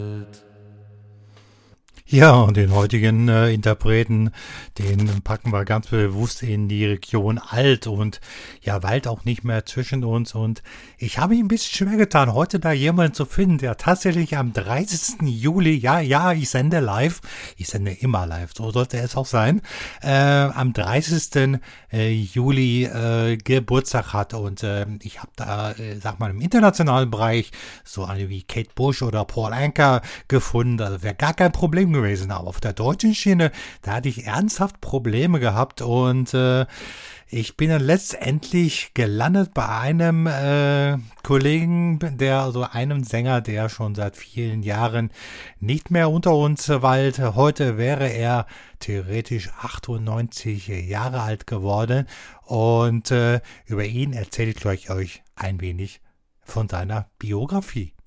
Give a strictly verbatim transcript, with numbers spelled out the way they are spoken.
Ja, und den heutigen äh, Interpreten, den packen wir ganz bewusst in die Region Alt und ja, Wald auch nicht mehr zwischen uns. Und ich habe mich ein bisschen schwer getan, heute da jemanden zu finden, der tatsächlich am dreißigsten Juli, ja, ja, ich sende live, ich sende immer live, so sollte es auch sein, äh, am dreißigsten Äh, Juli äh, Geburtstag hat. Und äh, ich habe da, äh, sag mal, im internationalen Bereich so eine wie Kate Bush oder Paul Anka gefunden. Also wäre gar kein Problem gewesen. Aber auf der deutschen Schiene, da hatte ich ernsthaft Probleme gehabt und äh, ich bin dann letztendlich gelandet bei einem äh, Kollegen, der, also einem Sänger, der schon seit vielen Jahren nicht mehr unter uns weilt. Heute wäre er theoretisch achtundneunzig Jahre alt geworden und äh, über ihn erzähle ich gleich euch ein wenig von seiner Biografie.